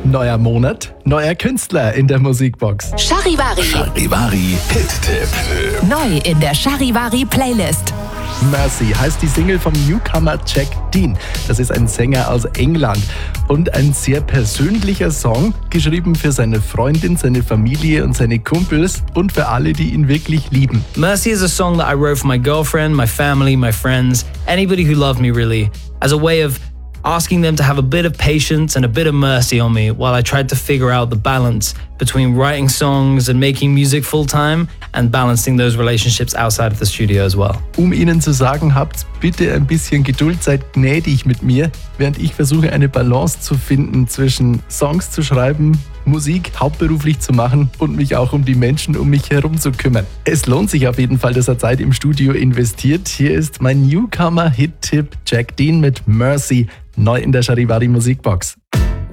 Neuer Monat, neuer Künstler in der Musikbox. Charivari. Charivari Hit-Tipp. Neu in der Charivari Playlist. Mercy heißt die Single vom Newcomer Jack Dean. Das ist ein Sänger aus England. Und ein sehr persönlicher Song, geschrieben für seine Freundin, seine Familie und seine Kumpels und für alle, die ihn wirklich lieben. Mercy is a song that I wrote for my girlfriend, my family, my friends, anybody who loved me really, as a way of asking them to have a bit of patience and a bit of mercy on me while I tried to figure out the balance between writing songs and making music full-time and balancing those relationships outside of the studio as well. Um Ihnen zu sagen, habt bitte ein bisschen Geduld, seid gnädig mit mir, während ich versuche, eine Balance zu finden zwischen Songs zu schreiben, Musik hauptberuflich zu machen und mich auch um die Menschen um mich herum zu kümmern. Es lohnt sich auf jeden Fall, dass er Zeit im Studio investiert. Hier ist mein Newcomer-Hit-Tipp Jack Dean mit Mercy, neu in der Charivari Musikbox.